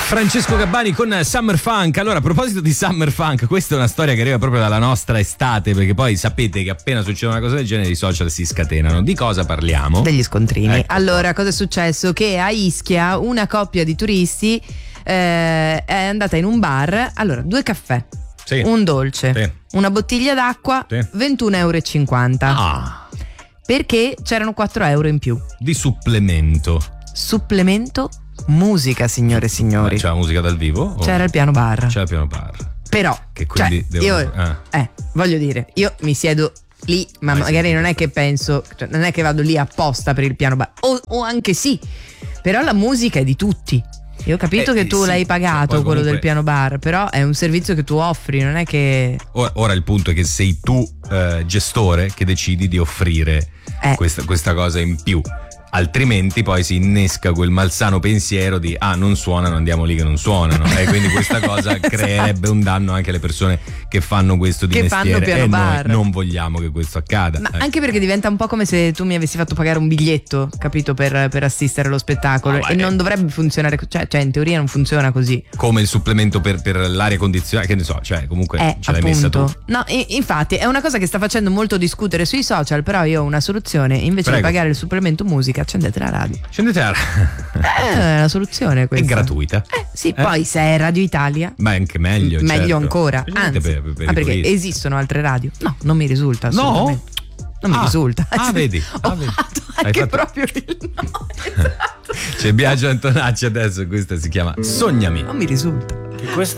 Francesco Gabbani con Summer Funk. Allora, a proposito di Summer Funk, questa è una storia che arriva proprio dalla nostra estate, perché poi sapete che appena succede una cosa del genere i social si scatenano. Di cosa parliamo? Degli scontrini. Ecco. Allora, cosa è successo? Che a Ischia una coppia di turisti è andata in un bar. Allora, 2 caffè, Sì. un dolce, Sì. una bottiglia d'acqua, Sì. 21,50 euro. Ah, Perché c'erano 4 euro in più. di supplemento. Supplemento musica, signore e signori. C'era musica dal vivo? O C'era il piano bar. C'era il piano bar. Però, Che quindi io voglio dire, io mi siedo lì, ma Vai, magari sì, non è che penso, cioè, non è che vado lì apposta per il piano bar, o anche sì, però la musica è di tutti. Io ho capito che tu sì, l'hai pagato, poi quello comunque del piano bar, però è un servizio che tu offri, non è che... Ora il punto è che sei tu, gestore, che decidi di offrire questa cosa in più. Altrimenti poi si innesca quel malsano pensiero di non suonano, andiamo lì che non suonano, e quindi questa cosa creerebbe un danno anche alle persone che fanno questo di Che mestiere, fanno piano e bar. noi non vogliamo che questo accada. Ma anche perché diventa un po' come se tu mi avessi fatto pagare un biglietto, capito, per assistere allo spettacolo, e non dovrebbe funzionare, cioè in teoria non funziona così. Come il supplemento per l'aria condizionata, che ne so, cioè comunque ce l'hai messa tu. No, infatti è una cosa che sta facendo molto discutere sui social, però io ho una soluzione: invece Prego. di pagare il supplemento musica, accendete la radio. Scendete a... È una soluzione È questa. gratuita. Sì, poi se è Radio Italia, Ma è anche meglio. meglio certo. ancora. Specialmente Anzi, per i perché turisti. esistono altre radio? No, non mi risulta assolutamente. Non mi risulta. Vedi. Ho Vedi. fatto Hai anche fatto- proprio il no. Esatto. C'è Biagio Antonacci adesso, questa si chiama Sognami. Non mi risulta. Che questa